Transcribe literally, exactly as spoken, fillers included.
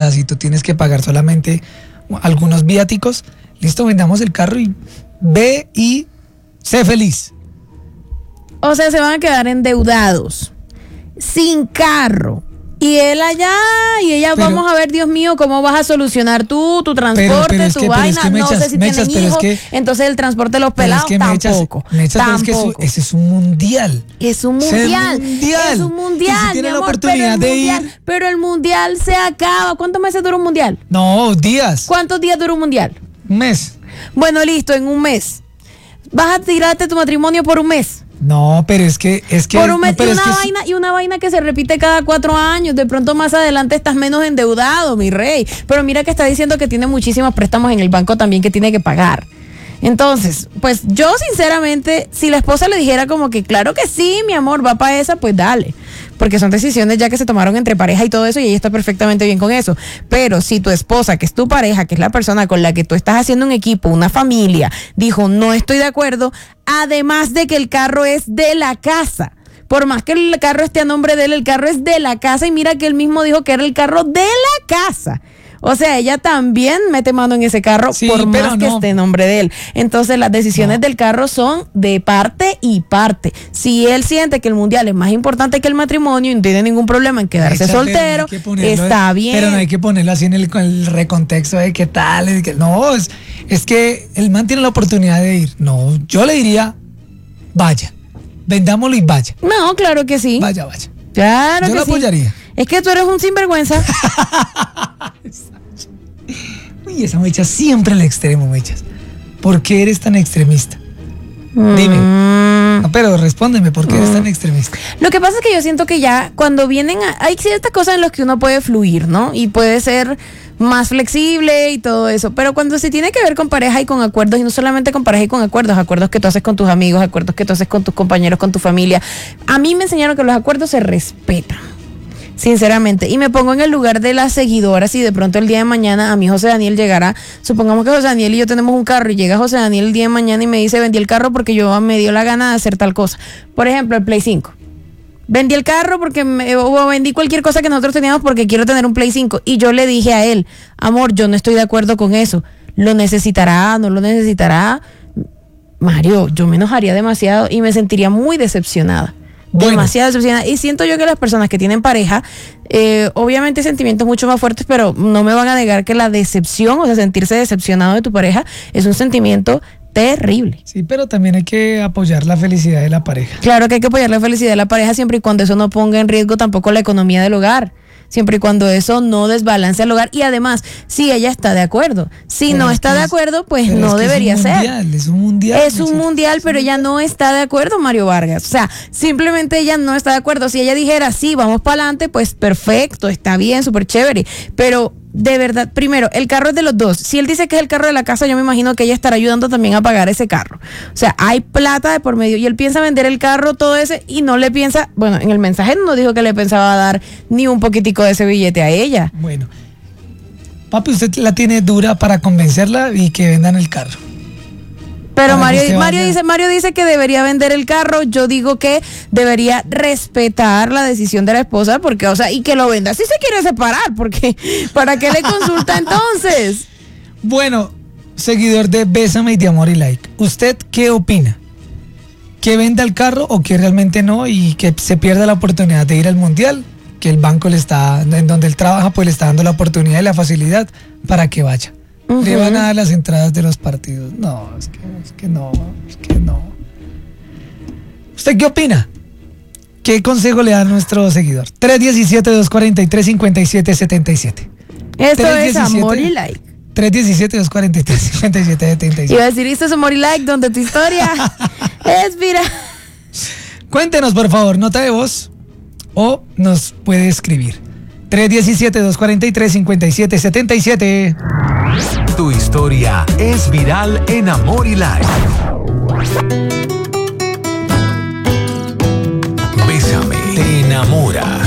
entradas y tú tienes que pagar solamente algunos viáticos, listo, vendamos el carro y ve y sé feliz. O sea, se van a quedar endeudados, sin carro. Y él allá, y ella, pero, vamos a ver, Dios mío, cómo vas a solucionar tú, tu transporte, pero, pero es tu que, vaina, es que no mechas, sé si mechas, tienen hijos, es que, entonces el transporte de los pelados, es que tampoco, mechas, mechas, tampoco. Es que eso, ese es un mundial. Es un mundial, es un mundial, es un mundial, si tiene mi la amor, oportunidad pero de mundial, ir. Pero el mundial se acaba. ¿Cuántos meses dura un mundial? No, días. ¿Cuántos días dura un mundial? Un mes. Bueno, listo, en un mes. ¿Vas a tirarte tu matrimonio por un mes? No, pero es que es que por un mes, no, pero y una es que vaina y una vaina que se repite cada cuatro años. De pronto más adelante estás menos endeudado, mi rey. Pero mira que está diciendo que tiene muchísimos préstamos en el banco también que tiene que pagar. Entonces, pues yo sinceramente, si la esposa le dijera como que claro que sí, mi amor, va para esa, pues dale. Porque son decisiones ya que se tomaron entre pareja y todo eso, y ella está perfectamente bien con eso. Pero si tu esposa, que es tu pareja, que es la persona con la que tú estás haciendo un equipo, una familia, dijo no estoy de acuerdo, además de que el carro es de la casa. Por más que el carro esté a nombre de él, el carro es de la casa, y mira que él mismo dijo que era el carro de la casa. O sea, ella también mete mano en ese carro, sí, por más que no. esté en nombre de él. Entonces, las decisiones no. del carro son de parte y parte. Si él siente que el mundial es más importante que el matrimonio y no tiene ningún problema en quedarse Échate, soltero, no ponerlo, está bien. Pero no hay que ponerlo así en el, el recontexto de qué tal. De que, no, es, es que el man tiene la oportunidad de ir. No, yo le diría, vaya, vendámoslo y vaya. No, claro que sí. Vaya, vaya. Claro yo que lo sí. apoyaría. Es que tú eres un sinvergüenza. Uy, esa Mecha siempre al extremo, Mechas. ¿Por qué eres tan extremista? Mm. Dime. No, pero respóndeme, ¿por qué mm. eres tan extremista? Lo que pasa es que yo siento que ya cuando vienen a, hay ciertas cosas en las que uno puede fluir, ¿no? Y puede ser más flexible y todo eso, pero cuando se tiene que ver con pareja y con acuerdos, y no solamente con pareja y con acuerdos, acuerdos que tú haces con tus amigos, acuerdos que tú haces con tus compañeros, con tu familia, a mí me enseñaron que los acuerdos se respetan. Sinceramente, y me pongo en el lugar de las seguidoras y de pronto el día de mañana a mí José Daniel llegará, supongamos que José Daniel y yo tenemos un carro y llega José Daniel el día de mañana y me dice vendí el carro porque yo me dio la gana de hacer tal cosa, por ejemplo el Play cinco, vendí el carro porque me, o vendí cualquier cosa que nosotros teníamos porque quiero tener un Play cinco, y yo le dije a él, amor, yo no estoy de acuerdo con eso, lo necesitará, no lo necesitará, Mario, yo me enojaría demasiado y me sentiría muy decepcionada. Bueno. Demasiado decepcionada. Y siento yo que las personas que tienen pareja, eh, obviamente sentimientos mucho más fuertes, pero no me van a negar que la decepción, o sea, sentirse decepcionado de tu pareja, es un sentimiento terrible. Sí, pero también hay que apoyar la felicidad de la pareja. Claro que hay que apoyar la felicidad de la pareja siempre y cuando eso no ponga en riesgo tampoco la economía del hogar. Siempre y cuando eso no desbalance el hogar. Y además, si ella está de acuerdo. Si pero no está es, de acuerdo, pues no es debería es ser. Es un mundial. Es un mundial, pero ella no está de acuerdo, Mario Vargas. O sea, simplemente ella no está de acuerdo. Si ella dijera, sí, vamos para adelante, pues perfecto, está bien, súper chévere. Pero de verdad, primero, el carro es de los dos. Si él dice que es el carro de la casa, yo me imagino que ella estará ayudando también a pagar ese carro. O sea, hay plata de por medio. Y él piensa vender el carro, todo ese, y no le piensa, bueno, en el mensaje no dijo que le pensaba dar ni un poquitico de ese billete a ella. Bueno, papi, usted la tiene dura para convencerla y que vendan el carro. Pero Mario, Mario dice, Mario dice que debería vender el carro. Yo digo que debería respetar la decisión de la esposa, porque, o sea, y que lo venda si se quiere separar, porque ¿para qué le consulta entonces? Bueno, seguidor de Bésame y de Amor y Like, ¿usted qué opina? ¿Que venda el carro o que realmente no y que se pierda la oportunidad de ir al mundial? Que el banco le está, en donde él trabaja, pues le está dando la oportunidad y la facilidad para que vaya. Uh-huh. Le van a dar las entradas de los partidos. No, es que, es que no, es que no. ¿Usted qué opina? ¿Qué consejo le da a nuestro seguidor? tres uno siete, dos cuatro tres, cinco siete siete siete. Esto es Amor y Like. tres uno siete, dos cuatro tres, cinco siete siete siete. Iba a decir, esto es Amor y Like, donde tu historia es viral. Cuéntenos, por favor, nota de voz o nos puede escribir. tres uno siete, dos cuatro tres, cinco siete siete siete. Tu historia es viral en Amor y Like. Bésame, te enamora.